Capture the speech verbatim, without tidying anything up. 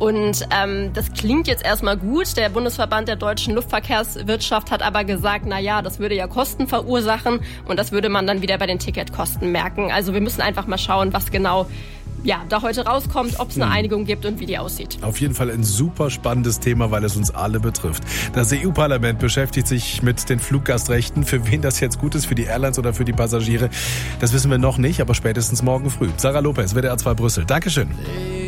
Und ähm, das klingt jetzt erstmal gut. Der Bundesverband der deutschen Luftverkehrswirtschaft hat aber gesagt, na ja, das würde ja Kosten verursachen und das würde man dann wieder bei den Ticketkosten merken. Also wir müssen einfach mal schauen, was genau ja, da heute rauskommt, ob es eine Einigung gibt und wie die aussieht. Auf jeden Fall ein super spannendes Thema, weil es uns alle betrifft. Das E U-Parlament beschäftigt sich mit den Fluggastrechten. Für wen das jetzt gut ist, für die Airlines oder für die Passagiere, das wissen wir noch nicht, aber spätestens morgen früh. Sarah Lopez, W D R zwei Brüssel. Dankeschön.